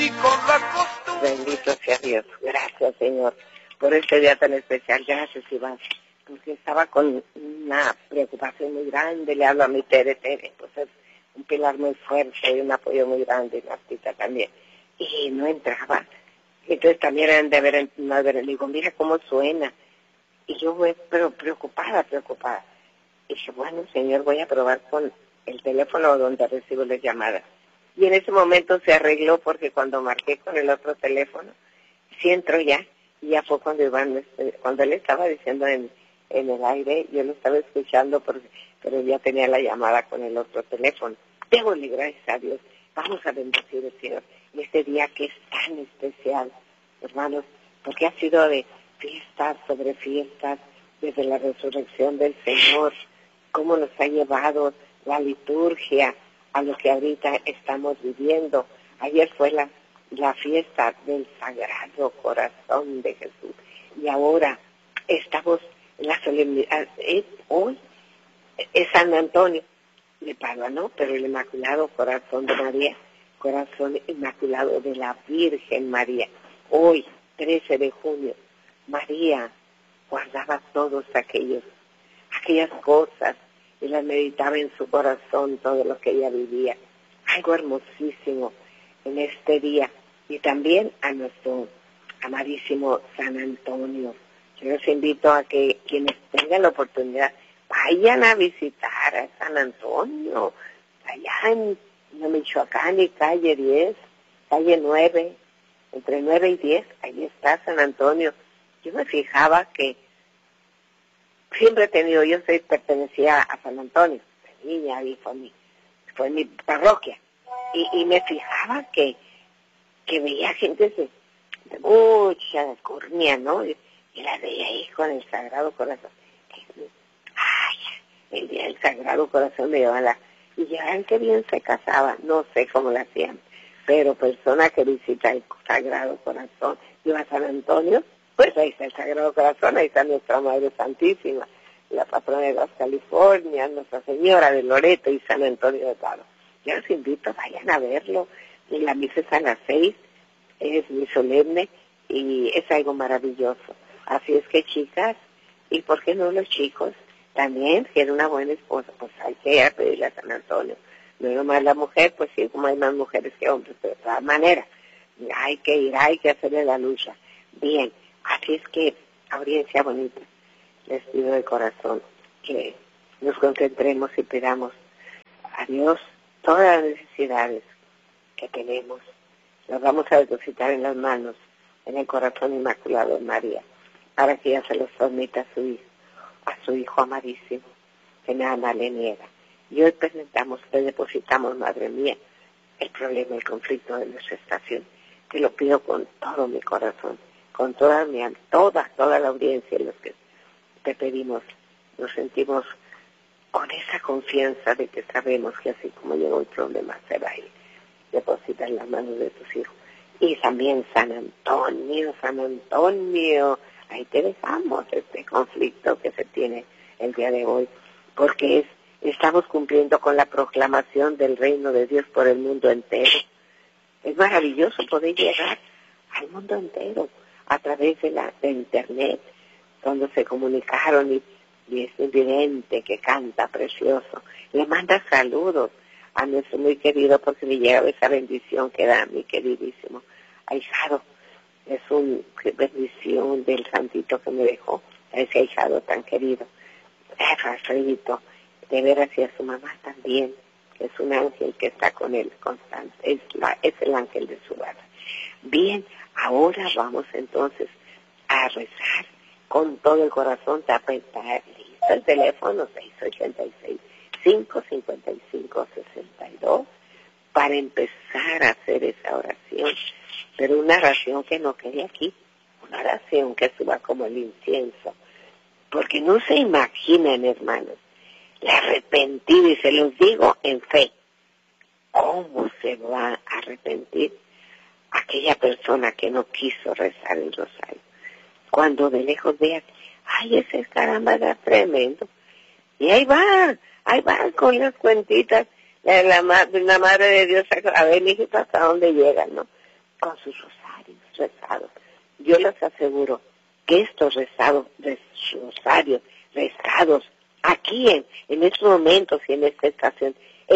Bendito sea Dios. Gracias, Señor, por este día tan especial. Gracias, Iván, porque estaba con una preocupación muy grande. Le hablo a mi Tere, pues es un pilar muy fuerte y un apoyo muy grande, y Martita también. Y no entraba. Entonces también eran de ver, le digo, mira cómo suena. Y yo, pero preocupada. Y dije, bueno, Señor, voy a probar con el teléfono donde recibo las llamadas. Y en ese momento se arregló, porque cuando marqué con el otro teléfono, sí entró ya. Y ya fue cuando Iván, cuando él estaba diciendo en el aire, yo lo estaba escuchando, pero ya tenía la llamada con el otro teléfono. Démosle gracias a Dios. Vamos a bendecir al Señor. Y este día que es tan especial, hermanos, porque ha sido de fiestas sobre fiestas, desde la resurrección del Señor, cómo nos ha llevado la liturgia a lo que ahorita estamos viviendo. Ayer fue la fiesta del Sagrado Corazón de Jesús, y ahora estamos en la solemnidad. Hoy es San Antonio de Padua, ¿no? Pero el Inmaculado Corazón de María, Corazón Inmaculado de la Virgen María. Hoy, 13 de junio, María guardaba todos aquellas cosas y las meditaba en su corazón, todo lo que ella vivía. Algo hermosísimo en este día. Y también a nuestro amadísimo San Antonio. Yo les invito a que quienes tengan la oportunidad vayan a visitar a San Antonio, allá en Michoacán, y calle 10, calle 9, entre 9 y 10, ahí está San Antonio. Yo me fijaba que siempre he tenido, pertenecía a San Antonio, de niña, y fue mi parroquia, y me fijaba que veía gente de mucha cornea, ¿no? Y la veía ahí con el Sagrado Corazón. El día del Sagrado Corazón me llevaban y ya que bien se casaba, no sé cómo lo hacían, pero persona que visita el Sagrado Corazón, iba a San Antonio, pues ahí está el Sagrado Corazón, ahí está nuestra Madre Santísima, la patrona de las Californias, Nuestra Señora de Loreto y San Antonio de Padua. Yo los invito, vayan a verlo. Y la misa es a las 6, es muy solemne y es algo maravilloso. Así es que, chicas, y por qué no los chicos, también, si era una buena esposa, pues hay que pedirle a San Antonio. No nomás la mujer, pues sí, como hay más mujeres que hombres, pero de todas maneras, hay que ir, hay que hacerle la lucha. Bien, así es que, audiencia bonita, les pido de corazón que nos concentremos y pidamos a Dios todas las necesidades que tenemos. Las vamos a depositar en las manos, en el corazón inmaculado de María, para que ella se los transmita a su Hijo amadísimo, que nada le niega. Y hoy le depositamos, Madre mía, el problema, el conflicto de nuestra estación. Te lo pido con todo mi corazón, con toda la audiencia, los que te pedimos, nos sentimos con esa confianza de que sabemos que así como llega un problema, se va a ir. Deposita en las manos de tus hijos. Y también San Antonio, ahí te dejamos este conflicto que se tiene el día de hoy, porque estamos cumpliendo con la proclamación del reino de Dios por el mundo entero. Es maravilloso poder llegar al mundo entero a través de internet, donde se comunicaron y es evidente que canta precioso. Le manda saludos a nuestro muy querido, porque le llega esa bendición que da mi queridísimo ahijado. Es una bendición del santito que me dejó, ese ahijado tan querido. Rafaelito, de veras, y a su mamá también, que es un ángel que está con él constante, es el ángel de su guarda. Bien, ahora vamos entonces a rezar con todo el corazón. Está listo el teléfono 686-555-62 para empezar a hacer esa oración, pero una oración que no quede aquí, una oración que suba como el incienso, porque no se imaginen, hermanos, la arrepentida, y se los digo en fe, cómo se va a arrepentir aquella persona que no quiso rezar el rosario. Cuando de lejos veas, ay, ese caramba era tremendo, y ahí va con las cuentitas de la Madre de Dios, a ver, mijito, hasta dónde llegan, ¿no? con sus rosarios rezados. Yo les aseguro que estos rosarios rezados aquí en estos momentos y en esta estación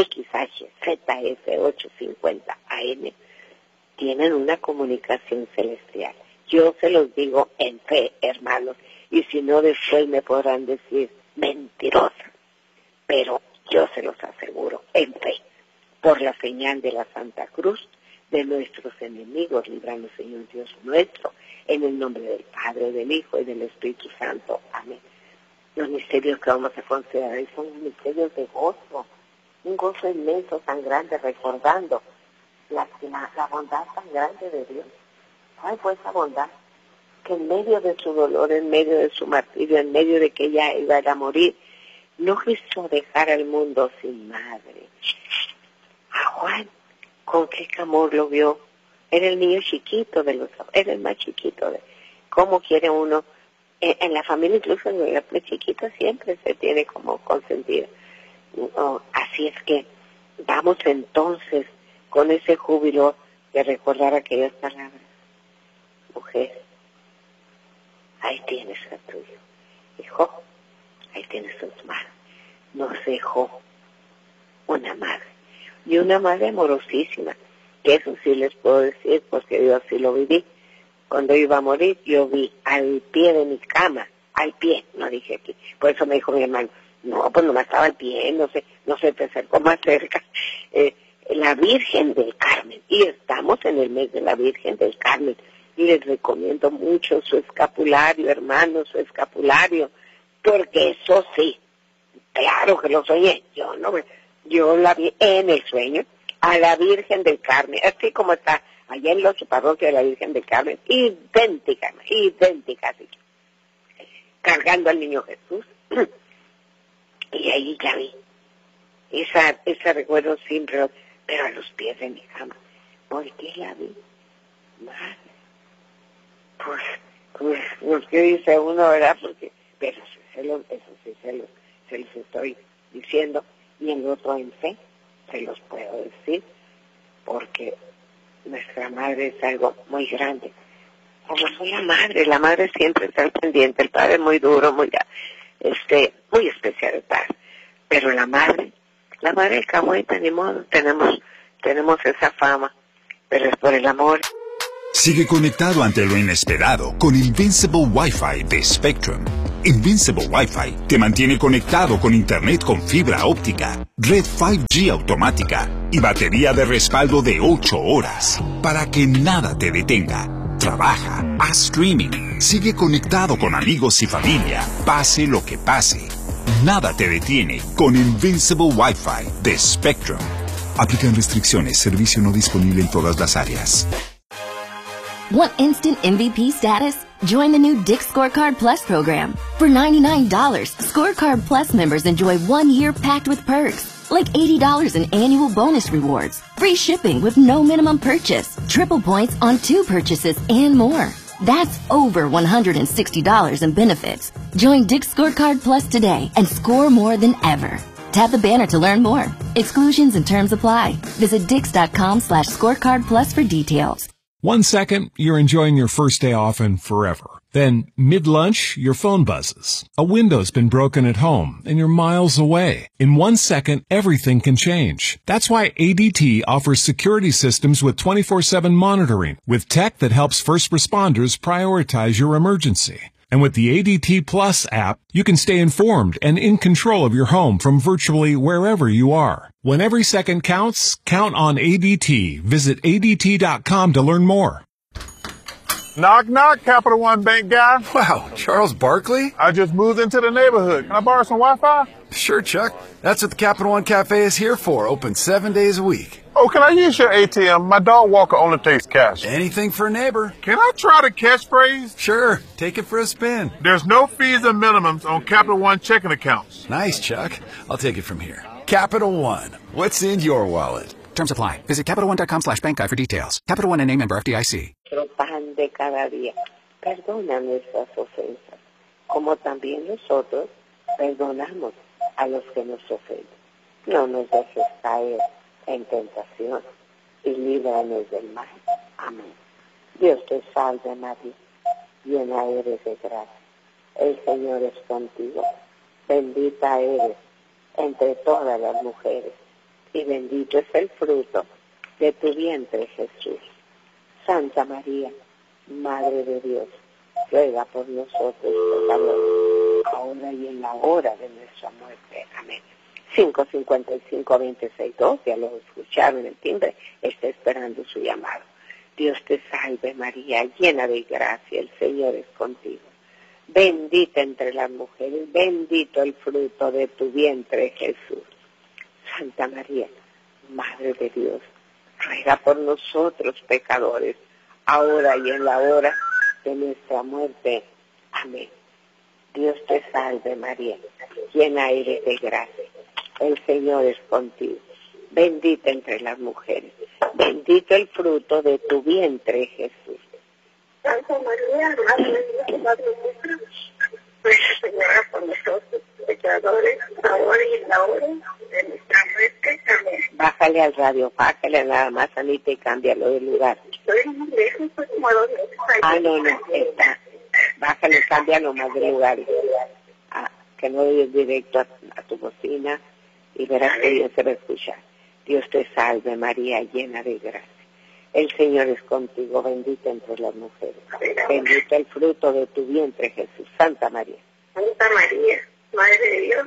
XHZF 850 AM tienen una comunicación celestial. Yo se los digo en fe, hermanos, y si no después me podrán decir mentirosa, pero yo se los aseguro en fe, por la señal de la Santa Cruz, de nuestros enemigos, líbranos, Señor Dios nuestro, en el nombre del Padre, del Hijo y del Espíritu Santo. Amén. Los misterios que vamos a considerar son misterios de gozo, un gozo inmenso, tan grande, recordando la bondad tan grande de Dios. ¿Cuál fue esa bondad? Que en medio de su dolor, en medio de su martirio, en medio de que ella iba a morir, no quiso dejar al mundo sin madre. A Juan, con qué amor lo vio. Era el niño chiquito era el más chiquito de cómo quiere uno. En la familia, incluso en la chiquita, siempre se tiene como consentido. Así es que vamos entonces con ese júbilo de recordar aquellas palabras. Mujer, ahí tienes a tuyo. Hijo, ahí tienes a tu madre. Nos dejó una madre. Y una madre amorosísima. Que eso sí les puedo decir porque yo así lo viví. Cuando iba a morir, yo vi al pie de mi cama, al pie, no dije aquí. Por eso me dijo mi hermano, no, pues nomás estaba al pie, no sé, te acercó más cerca. La Virgen del Carmen. Y estamos en el mes de la Virgen del Carmen. Y les recomiendo mucho su escapulario, hermanos, su escapulario. Porque eso sí, claro que lo soñé. Yo la vi en el sueño a la Virgen del Carmen, así como está allá en la parroquia de la Virgen del Carmen, idéntica, así, cargando al niño Jesús. Y ahí ya vi ese recuerdo siempre, pero a los pies de mi cama. ¿Por qué la vi? Madre. Pues ¿qué dice uno, verdad? Pero eso sí se los estoy diciendo, y en otro en fe se los puedo decir, porque nuestra madre es algo muy grande. Como soy la madre siempre está al pendiente, el padre es muy duro, muy especial el padre, pero la madre alcahueta, ni modo, tenemos esa fama, pero es por el amor. Sigue conectado ante lo inesperado con Invincible Wi-Fi de Spectrum. Invincible Wi-Fi te mantiene conectado con internet con fibra óptica, red 5G automática y batería de respaldo de 8 horas para que nada te detenga. Trabaja, haz streaming, sigue conectado con amigos y familia, pase lo que pase. Nada te detiene con Invincible Wi-Fi de Spectrum. Aplican restricciones, servicio no disponible en todas las áreas. Want instant MVP status? Join the new Dick's Scorecard Plus program. For $99, Scorecard Plus members enjoy 1 year packed with perks, like $80 in annual bonus rewards, free shipping with no minimum purchase, triple points on 2 purchases, and more. That's over $160 in benefits. Join Dick's Scorecard Plus today and score more than ever. Tap the banner to learn more. Exclusions and terms apply. Visit Dix.com/scorecard plus for details. 1 second, you're enjoying your first day off and forever. Then, mid-lunch, your phone buzzes. A window's been broken at home and you're miles away. In 1 second, everything can change. That's why ADT offers security systems with 24/7 monitoring, with tech that helps first responders prioritize your emergency. And with the ADT Plus app, you can stay informed and in control of your home from virtually wherever you are. When every second counts, count on ADT. Visit ADT.com to learn more. Knock, knock, Capital One Bank guy. Wow, Charles Barkley? I just moved into the neighborhood. Can I borrow some Wi-Fi? Sure, Chuck. That's what the Capital One Cafe is here for, open 7 days a week. Oh, can I use your ATM? My dog walker only takes cash. Anything for a neighbor. Can I try the catchphrase? Sure, take it for a spin. There's no fees or minimums on Capital One checking accounts. Nice, Chuck. I'll take it from here. Capital One. What's in your wallet? Terms apply. Visit CapitalOne.com/bankguide for details. Capital One and name member FDIC. Nuestro pan de cada día. Perdona nuestras ofensas, como también nosotros perdonamos a los que nos ofenden. No nos dejes caer en tentación, y líbranos del mal. Amén. Dios te salve María, llena eres de gracia. El Señor es contigo. Bendita eres entre todas las mujeres, y bendito es el fruto de tu vientre, Jesús. Santa María, Madre de Dios, ruega por nosotros pecadores, ahora y en la hora de nuestra muerte. Amén. 555-26-2, ya lo escucharon el timbre, está esperando su llamado. Dios te salve María, llena de gracia, el Señor es contigo. Bendita entre las mujeres, bendito el fruto de tu vientre, Jesús. Santa María, Madre de Dios, ruega por nosotros pecadores, ahora y en la hora de nuestra muerte. Amén. Dios te salve María, llena eres de gracia, el Señor es contigo. Bendita entre las mujeres, bendito el fruto de tu vientre, Jesús. Santa María, Madre de Dios, Madre nuestra, ruega Señora por nosotros pecadores, ahora y en la hora de nuestra muerte. Amén. Bájale al radio, bájale nada más, Anita, y cámbialo de lugar. Estoy muy lejos, pues como a 2 meses. No, está. Bájale, cámbialo más de lugar. Que no vayas directo a tu bocina y verás que Dios se va a escuchar. Dios te salve María, llena de gracia. El Señor es contigo, bendita entre las mujeres. Bendito el fruto de tu vientre, Jesús. Santa María. Santa María, Madre de Dios,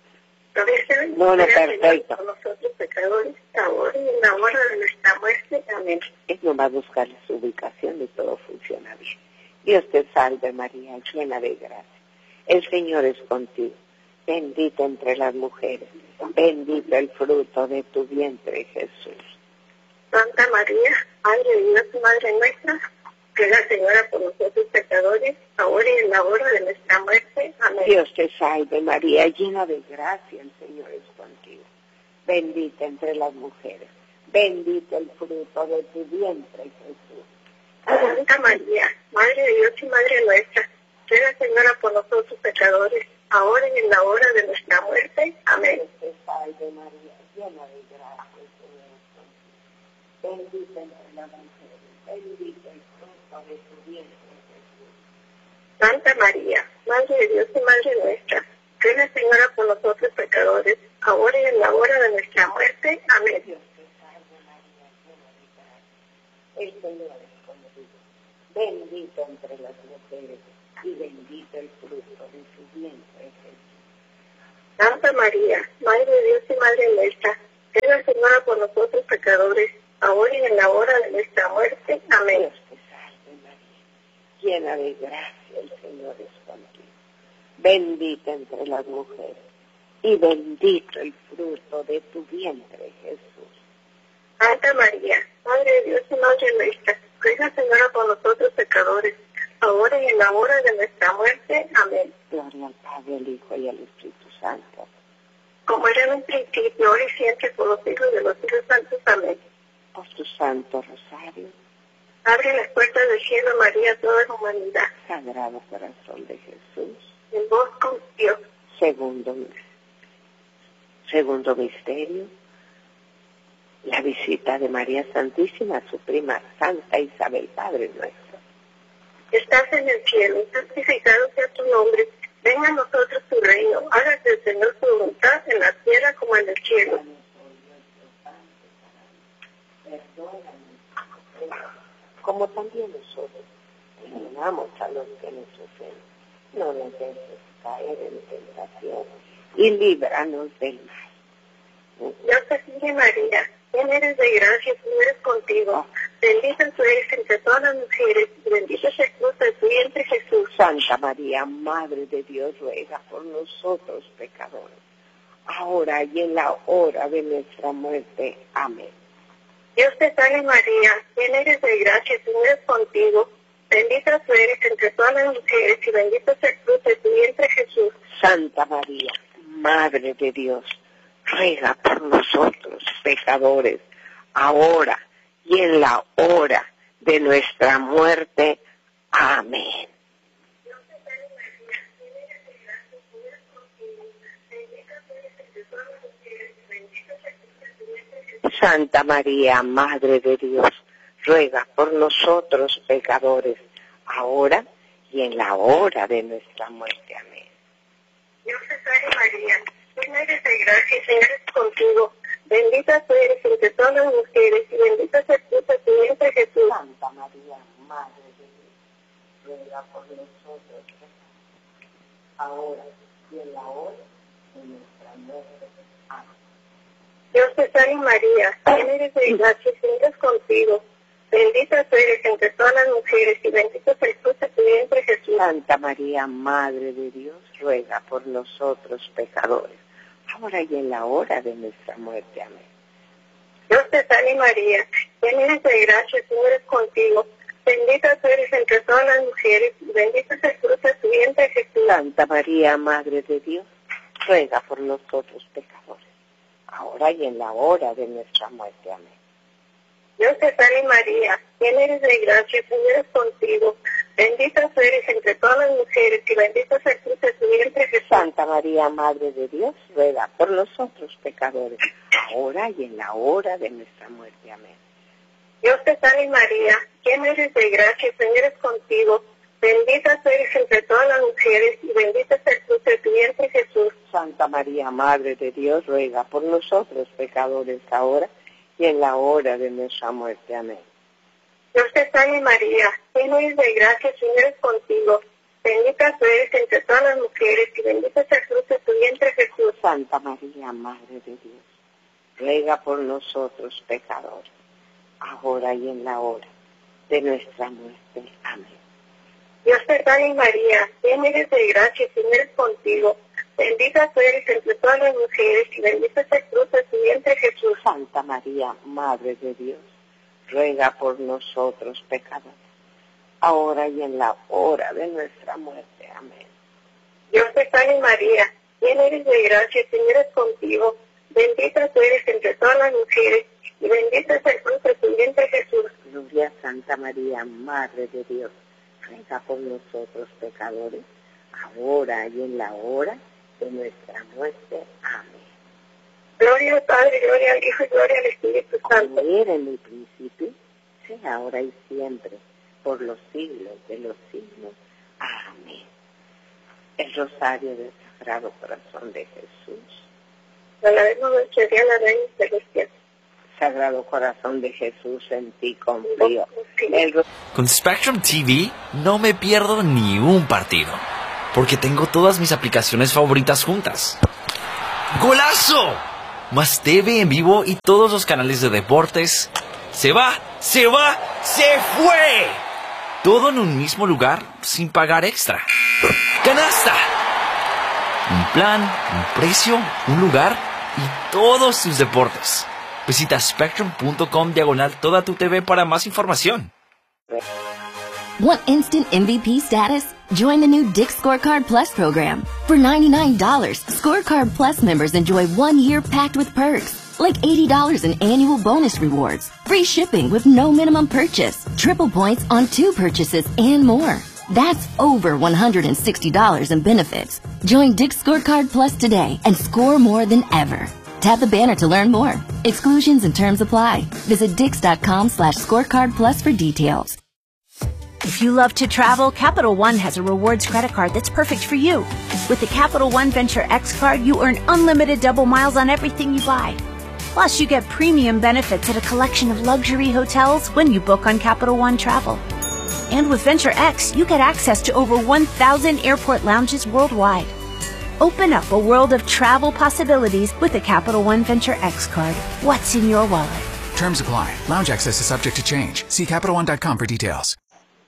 no, perfecto. por nosotros pecadores, ahora y en la hora de nuestra muerte. Amén. Es nomás buscarle su ubicación y todo funciona bien. Dios te salve María, llena de gracia. El Señor es contigo. Bendita entre las mujeres. Bendito el fruto de tu vientre, Jesús. Santa María, Madre de Dios y Madre nuestra, ruega Señora por nosotros pecadores, ahora y en la hora de nuestra muerte. Amén. Dios te salve María, llena de gracia, el Señor es contigo. Bendita entre las mujeres. Bendito el fruto de tu vientre, Jesús. Santa María, Madre de Dios y Madre nuestra, ruega Señora por nosotros pecadores, ahora y en la hora de nuestra muerte. Amén. Dios te salve María, llena de gracia, el Señor es contigo. Bendita entre las mujeres, bendito el fruto de tu vientre, Jesús. Santa María, Madre de Dios y Madre nuestra, ruega Señora por nosotros pecadores, ahora y en la hora de nuestra muerte. Amén. Dios te salve María, llena de gracia, el Señor es contigo. Bendito entre las mujeres y bendito el fruto de tu vientre, Jesús. Santa María, Madre de Dios y Madre nuestra, ruega Señora por nosotros pecadores, ahora y en la hora de nuestra muerte. Amén. Dios te salve María, llena de gracia, el Señor es contigo. Bendita entre las mujeres y bendito el fruto de tu vientre, Jesús. Santa María, Madre de Dios y Madre nuestra, ruega Señora por nosotros pecadores, ahora y en la hora de nuestra muerte. Amén. Gloria al Padre, al Hijo y al Espíritu Santo. Como era en un principio, ahora y siempre, por los siglos de los siglos santos. Amén. Por tu santo rosario, abre las puertas del cielo, María, a toda la humanidad. Sagrado Corazón de Jesús. En vos confío. Segundo misterio, la visita de María Santísima a su prima Santa Isabel, Padre nuestro. Estás en el cielo, santificado sea tu nombre. Venga a nosotros tu reino. Hágase el Señor su voluntad en la tierra como en el cielo. Como también nosotros perdonamos a los que nos ofenden. No nos dejes caer en tentación y líbranos del mal. Dios te salve María, llena eres de gracia, el Señor es contigo. Bendita tú eres entre todas las mujeres, y bendito es el fruto de tu vientre, Jesús. Santa María, Madre de Dios, ruega por nosotros pecadores, ahora y en la hora de nuestra muerte. Amén. Dios te salve María, llena eres de gracia, el Señor es contigo. Bendita tú eres entre todas las mujeres, y bendito es el fruto de tu vientre, Jesús. Santa María, Madre de Dios, ruega por nosotros pecadores, ahora y en la hora de nuestra muerte. Amén. Santa María, Madre de Dios, ruega por nosotros pecadores, ahora y en la hora de nuestra muerte. Amén. Dios te salve María, llena eres de gracia, el Señor es contigo. Bendita tú eres entre todas las mujeres y bendito es el fruto de tu vientre Jesús. Santa María, Madre de Dios, ruega por nosotros pecadores, ahora y en la hora de nuestra muerte. Amén. Dios te salve María, llena eres de gracia, el Señor es contigo. Bendita tú eres entre todas las mujeres y bendito es el fruto de tu vientre Jesús. Santa María, Madre de Dios, ruega por nosotros pecadores, ahora y en la hora de nuestra muerte. Amén. Dios te salve María, llena eres de gracia, el Señor es contigo. Bendita tú eres entre todas las mujeres y bendito es el fruto de tu vientre Jesús. Santa María, Madre de Dios, ruega por nosotros pecadores, ahora y en la hora de nuestra muerte. Amén. Dios te salve María, llena eres de gracia, el Señor es contigo. Bendita tú eres entre todas las mujeres y bendito es el fruto de tu vientre Jesús. Santa María, Madre de Dios, ruega por nosotros pecadores, ahora y en la hora de nuestra muerte. Amén. Dios te salve María, llena eres de gracia, el Señor es contigo. Bendita tú eres entre todas las mujeres y bendito es el fruto de tu vientre Jesús. Santa María, Madre de Dios, ruega por nosotros pecadores, ahora y en la hora de nuestra muerte. Amén. Dios te salve María, llena eres de gracia, el Señor es contigo. Bendita tú eres entre todas las mujeres y bendito es el fruto de tu vientre Jesús. Santa María, Madre de Dios, ruega por nosotros pecadores, ahora y en la hora de nuestra muerte. Amén. Dios te salve María, llena eres de gracia, el Señor es contigo. Bendita tú eres entre todas las mujeres y bendito es el fruto de tu vientre Jesús. Santa María, Madre de Dios, ruega por nosotros pecadores, ahora y en la hora de nuestra muerte. Amén. Dios te salve María, llena eres de gracia, el Señor es contigo. Bendita tú eres entre todas las mujeres y bendito es el fruto de tu vientre Jesús. Gloria a Santa María, Madre de Dios, ruega por nosotros pecadores, ahora y en la hora de nuestra muerte. Amén. Gloria al Padre, gloria al Hijo y gloria al Espíritu Santo. Como era en el principio, sea ahora y siempre, por los siglos de los siglos. Amén. El rosario del Sagrado Corazón de Jesús. Alabemos nuestra día la Reina Celestial. Sagrado Corazón de Jesús, en ti confío. Con Spectrum TV no me pierdo ni un partido, porque tengo todas mis aplicaciones favoritas juntas. ¡Golazo! Más TV en vivo y todos los canales de deportes. ¡Se va! ¡Se fue! Todo en un mismo lugar sin pagar extra. ¡Canasta! Un plan, un precio, un lugar y todos tus deportes. Visita spectrum.com/toda tu TV para más información. Want instant MVP status? Join the new Dick's Scorecard Plus program. For $99, Scorecard Plus members enjoy 1 year packed with perks, like $80 in annual bonus rewards, free shipping with no minimum purchase, triple points on 2 purchases, and more. That's over $160 in benefits. Join Dick's Scorecard Plus today and score more than ever. Tap the banner to learn more. Exclusions and terms apply. Visit Dix.com/scorecard plus for details. If you love to travel, Capital One has a rewards credit card that's perfect for you. With the Capital One Venture X card, you earn unlimited double miles on everything you buy. Plus, you get premium benefits at a collection of luxury hotels when you book on Capital One Travel. And with Venture X, you get access to over 1,000 airport lounges worldwide. Open up a world of travel possibilities with the Capital One Venture X card. What's in your wallet? Terms apply. Lounge access is subject to change. See CapitalOne.com for details.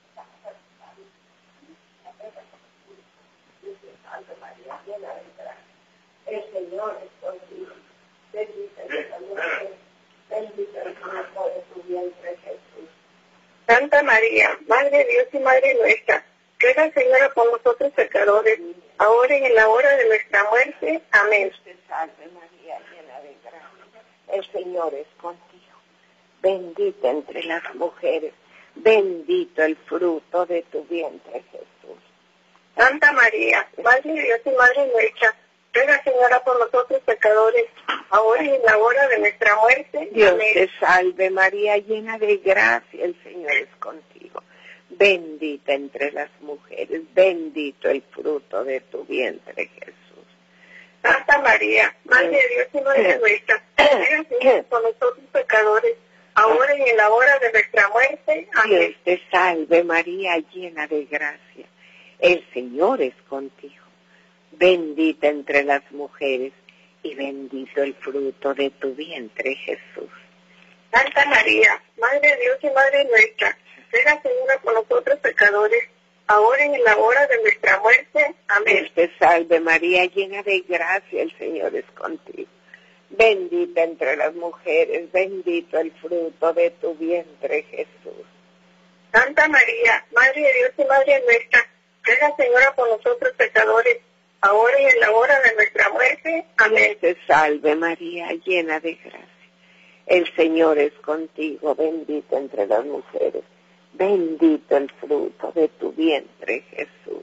El Señor es contigo. Bendita eres la mujer, bendito el fruto de tu vientre Jesús. Santa María, Madre de Dios y Madre nuestra, ruega Señora por nosotros pecadores, ahora y en la hora de nuestra muerte. Amén. Dios te salve María, llena de gracia. El Señor es contigo. Bendita entre las mujeres, bendito el fruto de tu vientre Jesús. Santa María, Madre de Dios y Madre nuestra, ruega, Señora, por nosotros pecadores, ahora y en la hora de nuestra muerte. Dios Amén. te salve María, llena de gracia, el Señor es contigo. Bendita entre las mujeres, bendito el fruto de tu vientre, Jesús. Santa María, Madre de Dios y Madre nuestra, ruega, Señora, por nosotros pecadores, ahora y en la hora de nuestra muerte. Amén. Dios te salve María, llena de gracia, el Señor es contigo. Bendita entre las mujeres y bendito el fruto de tu vientre, Jesús. Santa María, Madre de Dios y Madre nuestra, ruega, Señora, por nosotros pecadores, ahora y en la hora de nuestra muerte. Amén. Dios te salve María, llena de gracia, el Señor es contigo. Bendita entre las mujeres, bendito el fruto de tu vientre, Jesús. Santa María, Madre de Dios y Madre nuestra, ruega, Señora, por nosotros pecadores, ahora y en la hora de nuestra muerte. Amén. Dios te salve María, llena de gracia. El Señor es contigo, bendita entre las mujeres, bendito el fruto de tu vientre, Jesús.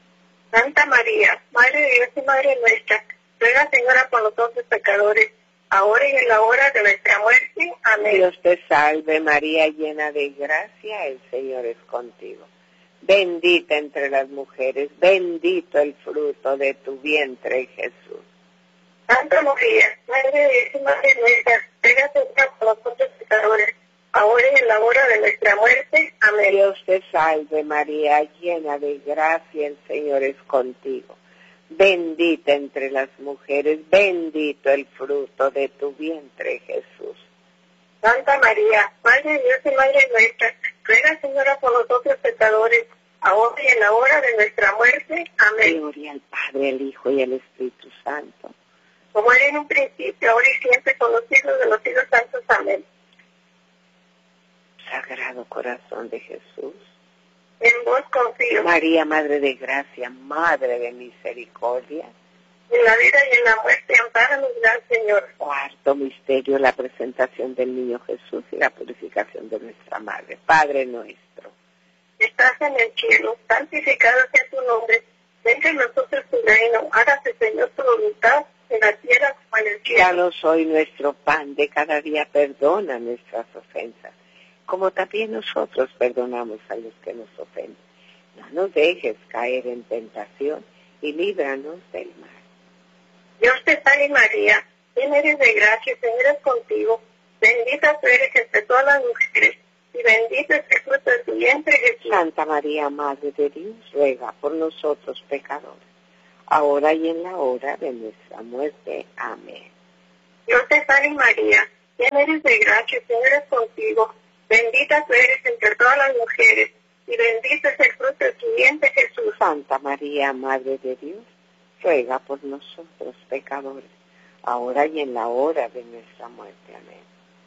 Santa María, Madre de Dios y Madre nuestra, ruega, Señora, por nosotros pecadores, ahora y en la hora de nuestra muerte. Amén. Dios te salve María, llena de gracia, el Señor es contigo. Bendita entre las mujeres, bendito el fruto de tu vientre, Jesús. Santa María, Madre de Dios y Madre nuestra, ruega, Señora, por nosotros pecadores, ahora y en la hora de nuestra muerte. Amén. Dios te salve María, llena de gracia, el Señor es contigo. Bendita entre las mujeres, bendito el fruto de tu vientre, Jesús. Santa María, Madre de Dios y Madre nuestra, ruega, Señora, por nosotros pecadores, ahora y en la hora de nuestra muerte. Amén. Gloria al Padre, al Hijo y al Espíritu Santo. Como era en un principio, ahora y siempre, con los siglos de los siglos santos. Amén. Sagrado corazón de Jesús. En vos confío. María, Madre de Gracia, Madre de Misericordia. En la vida y en la muerte, ampáranos, gran Señor. Cuarto misterio, la presentación del niño Jesús y la purificación de nuestra Madre. Padre nuestro, Estás en el cielo, santificado sea tu nombre. Venga a nosotros tu reino. Hágase, Señor, tu voluntad, en la tierra como en el cielo. danos hoy nuestro pan de cada día, perdona nuestras ofensas, como también nosotros perdonamos a los que nos ofenden. No nos dejes caer en tentación y líbranos del mal. Dios te salve María, llena eres de gracia, el Señor es contigo. Bendita tú eres entre todas las mujeres, y bendito es el fruto de tu vientre, Jesús. Santa María, Madre de Dios, ruega por nosotros pecadores, ahora y en la hora de nuestra muerte. Amén. Dios te salve María, llena eres de gracia, el Señor es contigo. Bendita tú eres entre todas las mujeres, y bendito es el fruto de tu vientre, Jesús. Santa María, Madre de Dios, ruega por nosotros pecadores, ahora y en la hora de nuestra muerte. Amén.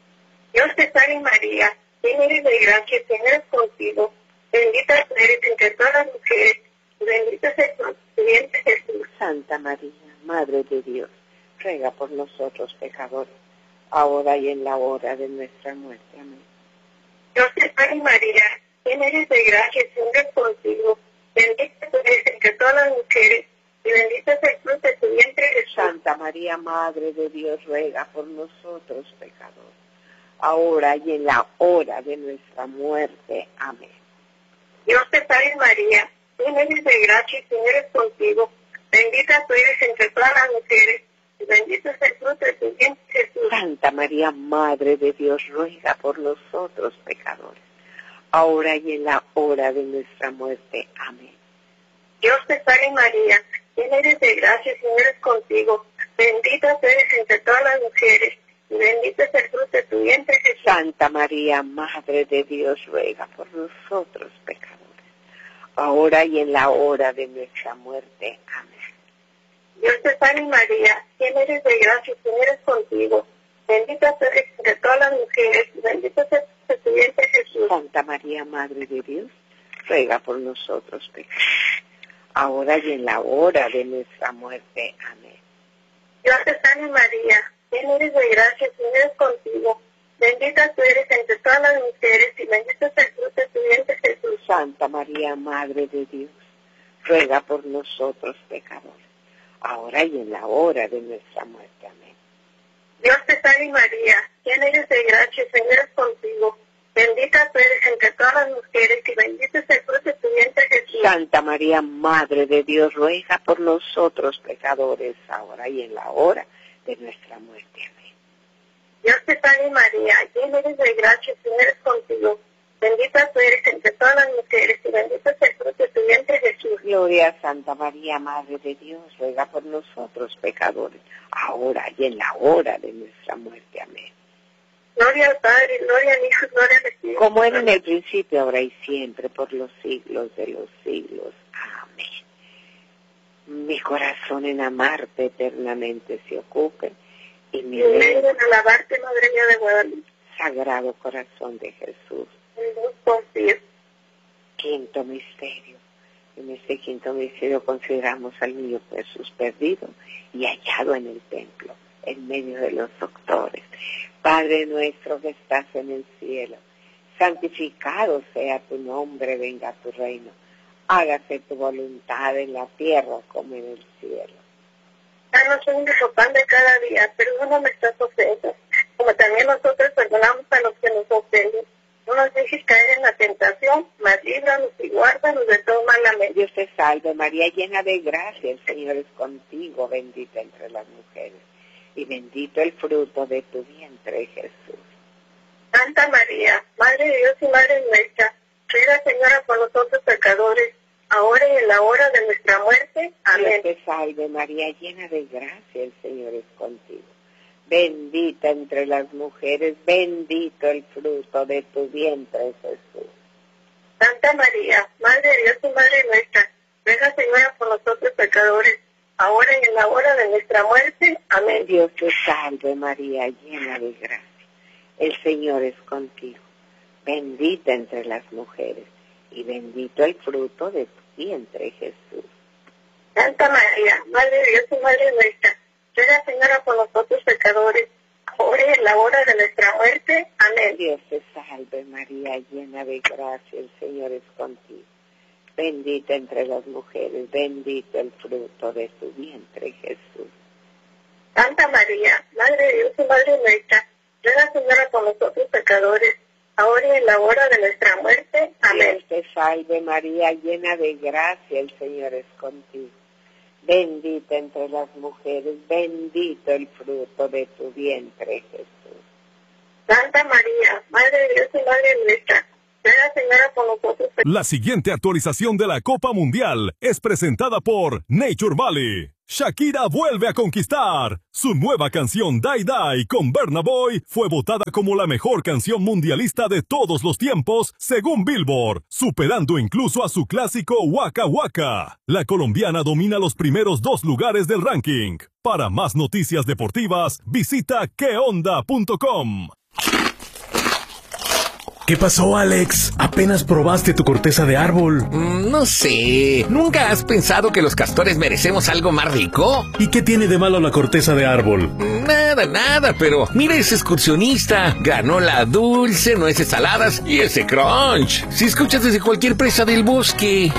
Dios te salve María, llena eres de gracia, el Señor es contigo. Bendita tú eres entre todas las mujeres, y bendito es el fruto de tu vientre, Jesús. Santa María, Madre de Dios, ruega por nosotros pecadores, ahora y en la hora de nuestra muerte. Amén. Dios te salve María, llena eres de gracia, el Señor es contigo. Bendita tú eres entre todas las mujeres, y bendito es el fruto de tu vientre, Jesús. Santa María, Madre de Dios, ruega por nosotros pecadores, ahora y en la hora de nuestra muerte. Amén. Dios te salve María, llena eres de gracia, el Señor es contigo. Bendita tú eres entre todas las mujeres, y bendito es el fruto de tu vientre, Jesús. Santa María, Madre de Dios, ruega por nosotros pecadores, ahora y en la hora de nuestra muerte. Amén. Dios te salve María, llena eres de gracia, el Señor es contigo. Bendita tú eres entre todas las mujeres, y bendito es el fruto de tu vientre, Jesús. Santa María, Madre de Dios, ruega por nosotros pecadores, ahora y en la hora de nuestra muerte. Amén. Dios te salve María, llena eres de gracia, el Señor es contigo. Bendita tú eres entre todas las mujeres, y bendito es el fruto de tu vientre, Jesús. Santa María, Madre de Dios, ruega por nosotros pecadores, ahora y en la hora de nuestra muerte. Amén. Dios te salve María, llena eres de gracia, el Señor es contigo. Bendita tú eres entre todas las mujeres, y bendito es el fruto de tu vientre, Jesús. Santa María, Madre de Dios, ruega por nosotros pecadores, ahora y en la hora de nuestra muerte. Amén. Dios te salve María, llena eres de gracia, el Señor es contigo. Bendita tú eres entre todas las mujeres y bendito es el fruto de tu vientre Jesús. Santa María, Madre de Dios, ruega por nosotros pecadores, ahora y en la hora de nuestra muerte. Amén. Dios te salve María, llena eres de gracia, el Señor es contigo. Bendita tú eres entre todas las mujeres y bendito es el fruto de tu vientre Jesús. Gloria a Santa María, Madre de Dios, ruega por nosotros pecadores, ahora y en la hora de nuestra muerte. Amén. Gloria al Padre, gloria al Hijo, gloria al Espíritu. Como era en el principio, ahora y siempre, por los siglos de los siglos. Amén. Mi corazón en amarte eternamente se ocupe y mi lengua en alabarte, Madre mía de Guadalupe. Sagrado Corazón de Jesús. En vos confío. Quinto misterio. En este quinto misterio consideramos al niño Jesús perdido y hallado en el templo, en medio de los doctores. Padre nuestro que estás en el cielo, santificado sea tu nombre, venga tu reino. Hágase tu voluntad en la tierra como en el cielo. Danos hoy nuestro pan de cada día, perdona nuestras ofensas, como también nosotros perdonamos a los que nos ofenden. No nos dejes caer en la tentación, mas líbranos y guárdanos de todo mal. Amén. Dios te salve María, llena de gracia, el Señor es contigo, bendita entre las mujeres, y bendito el fruto de tu vientre, Jesús. Santa María, Madre de Dios y Madre nuestra, ruega, Señora, por nosotros pecadores, ahora y en la hora de nuestra muerte. Amén. Dios te salve María, llena de gracia, el Señor es contigo. Bendita entre las mujeres, bendito el fruto de tu vientre, Jesús. Santa María, Madre de Dios y Madre nuestra, ruega, Señora, por nosotros pecadores, ahora y en la hora de nuestra muerte. Amén. Dios te salve María, llena de gracia, el Señor es contigo. Bendita entre las mujeres, y bendito el fruto de tu vientre, Jesús. Santa María, Madre de Dios y Madre nuestra, ruega, Señora, por nosotros pecadores, ahora y en la hora de nuestra muerte. Amén. Dios te salve María, llena de gracia, el Señor es contigo. Bendita entre las mujeres, bendito el fruto de tu vientre, Jesús. Santa María, Madre de Dios y Madre nuestra, ruega, Señora, por nosotros pecadores, ahora y en la hora de nuestra muerte. Amén. Dios te salve María, llena de gracia, el Señor es contigo. Bendita entre las mujeres, bendito el fruto de tu vientre, Jesús. Santa María, Madre de Dios y Madre nuestra, ruega, Señora, por nosotros. La siguiente actualización de la Copa Mundial es presentada por Nature Valley. Shakira vuelve a conquistar. Su nueva canción Die Die con Burna Boy fue votada como la mejor canción mundialista de todos los tiempos, según Billboard, superando incluso a su clásico Waka Waka. La colombiana domina los primeros 2 lugares del ranking. Para más noticias deportivas, visita queonda.com. ¿Qué pasó, Alex? Apenas probaste tu corteza de árbol. No sé. ¿Nunca has pensado que los castores merecemos algo más rico? ¿Y qué tiene de malo la corteza de árbol? Nada, pero mira ese excursionista. Granola dulce, nueces saladas y ese crunch. Si escuchas desde cualquier presa del bosque.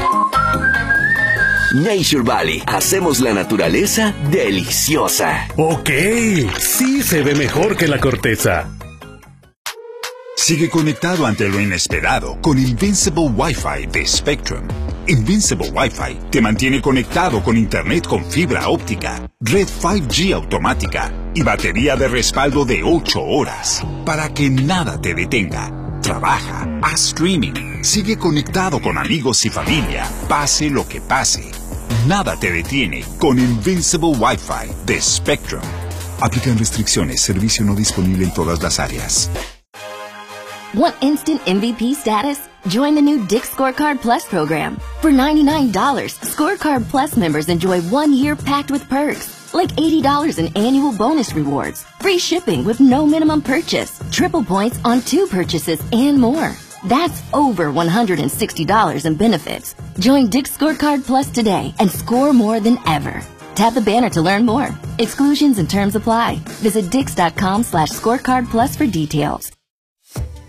Nature Valley. Hacemos la naturaleza deliciosa. Ok, sí se ve mejor que la corteza. Sigue conectado ante lo inesperado con Invincible Wi-Fi de Spectrum. Invincible Wi-Fi te mantiene conectado con internet con fibra óptica, red 5G automática y batería de respaldo de 8 horas para que nada te detenga. Trabaja, haz streaming, sigue conectado con amigos y familia, pase lo que pase. Nada te detiene con Invincible Wi-Fi de Spectrum. Aplican restricciones, servicio no disponible en todas las áreas. Want instant MVP status? Join the new Dick's Scorecard Plus program. For $99, Scorecard Plus members enjoy 1 year packed with perks, like $80 in annual bonus rewards, free shipping with no minimum purchase, triple points on 2 purchases, and more. That's over $160 in benefits. Join Dick's Scorecard Plus today and score more than ever. Tap the banner to learn more. Exclusions and terms apply. Visit Dix.com/scorecard plus for details.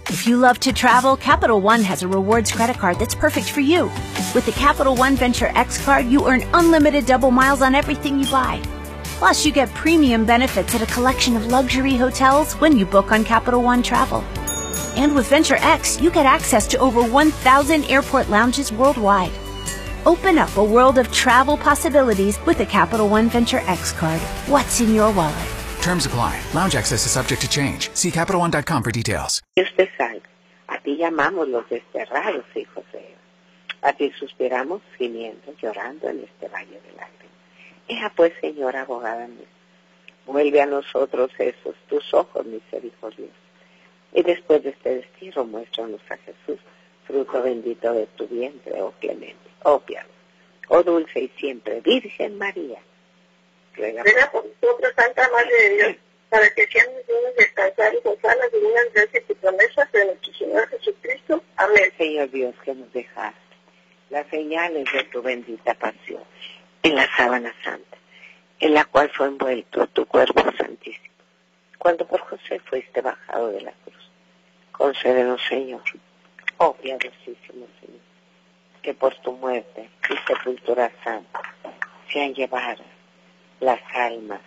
If you love to travel, Capital One has a rewards credit card that's perfect for you. With the Capital One Venture X card, you earn unlimited double miles on everything you buy. Plus, you get premium benefits at a collection of luxury hotels when you book on Capital One Travel. And with Venture X, you get access to over 1,000 airport lounges worldwide. Open up a world of travel possibilities with the Capital One Venture X card. What's in your wallet? Terms apply. Lounge access is subject to change. See CapitalOne.com for details. Dios te salve. A ti llamamos los desterrados hijos de Dios. A ti suspiramos gimiendo, llorando en este valle de lágrimas. Ea pues, Señora abogada mía, vuelve a nosotros esos tus ojos misericordiosos. Y después de este destierro, muéstranos a Jesús, fruto bendito de tu vientre, oh clemente, oh piadoso, oh dulce y siempre Virgen María. Ruega por nosotros, Santa Madre de Dios, para que seamos dignos de descansar y gozar las divinas gracias y promesas de nuestro Señor Jesucristo. Amén. Señor Dios, que nos dejaste las señales de tu bendita pasión en la sábana santa, en la cual fue envuelto tu cuerpo santísimo, cuando por José fuiste bajado de la cruz. Concédenos, Señor, oh piadosísimo Señor, que por tu muerte y sepultura santa sean llevadas las almas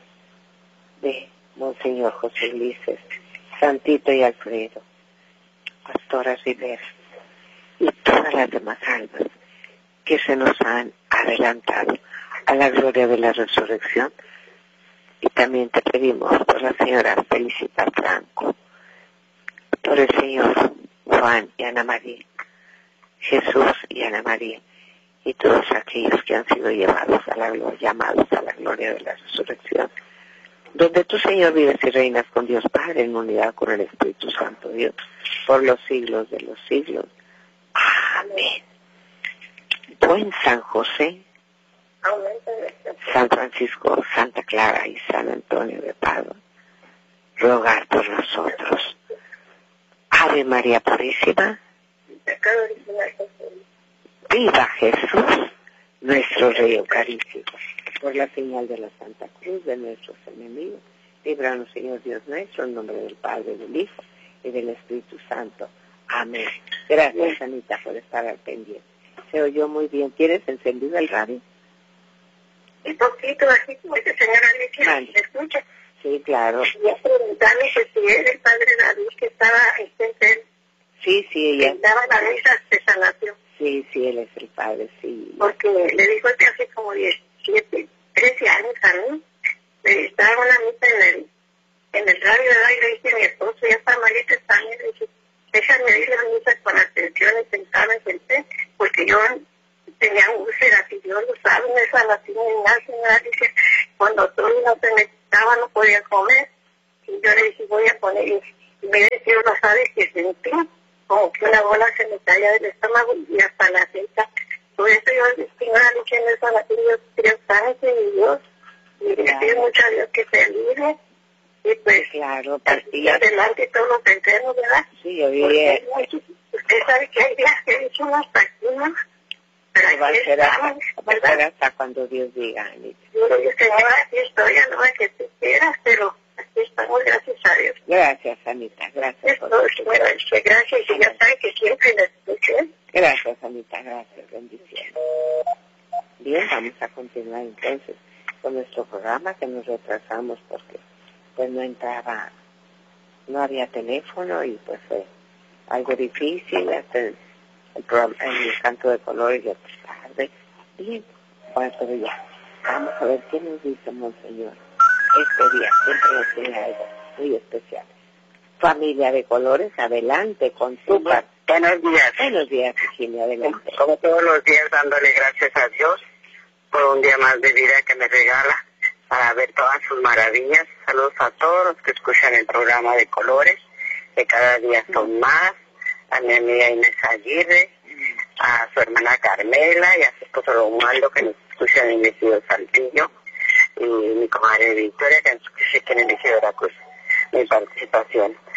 de Monseñor José Ulises, Santito y Alfredo, Pastora Rivera y todas las demás almas que se nos han adelantado a la gloria de la resurrección. Y también te pedimos por la señora Felicita Franco, por el señor Juan y Ana María, Jesús y Ana María, y todos aquellos que han sido llevados a la gloria, llamados a la gloria de la resurrección, donde tú, Señor, vives y reinas con Dios Padre en unidad con el Espíritu Santo Dios, por los siglos de los siglos. Amén. Buen San José, San Francisco, Santa Clara y San Antonio de Padua, rogar por nosotros. Ave María Purísima, viva Jesús, nuestro Rey Eucarístico. Por la señal de la Santa Cruz de nuestros enemigos, líbranos, Señor Dios nuestro, en nombre del Padre, del Hijo y del Espíritu Santo. Amén. Gracias, Anita, por estar al pendiente. Se oyó muy bien. ¿Tienes encendido el radio? Un poquito, así como que señora Alicia, ¿me escucha? Sí, claro. Quería preguntarle que si era el padre David que estaba enfermo. Sí, ella. Que daba la misa de sanación. Sí, él es el padre, sí. Porque le dijo que hace como 13 años a mí, estaba una misa en el radio, ¿verdad? Y le dije a mi esposo, ya está malita, está bien, le dije, déjame ir a la misa con atención y pensaba en gente, porque yo tenía úlceras y Dios lo sabe, me sanación y nada, señora, dice, cuando todo no se me quitaba, no podía comer, y yo le dije, voy a poner, y me decía, no sabe que sentí, como que una bola se me caía del estómago y hasta la cita. Por eso yo, señora, diciendo eso a la que yo creo tanto en Dios, y le pido mucho a Dios que se libre, y pues, claro, y adelante todos los enfermos, ¿verdad? Sí, yo vi. Usted sabe que hay días que he hecho unas vacunas, pero va a ser hasta cuando Dios diga, Anita. Yo le digo, señora, aquí estoy, a lo que te quieras, pero aquí estamos, gracias a Dios. Gracias, Anita, gracias. Todo, señora, gracias, y ya sabe que siempre la escuché. Gracias, Anita, gracias, bendiciones. Bien, vamos a continuar entonces con nuestro programa, que nos retrasamos porque pues no había teléfono y pues fue algo difícil, hasta el canto de colores ya tarde. Bien, bueno, pero ya, vamos a ver qué nos dice Monseñor este día, siempre nos tiene algo muy especial. Familia de colores, adelante con tu parte. Buenos días. Buenos días, Virginia, adelante. Como todos los días, dándole gracias a Dios por un día más de vida que me regala para ver todas sus maravillas. Saludos a todos los que escuchan el programa de colores, que cada día son más. A mi amiga Inés Aguirre, a su hermana Carmela y a su esposo Romualdo, que nos escuchan en el Ejido Saltillo, y mi comadre Victoria, que nos escucha en el Ejido Veracruz. Mi participación.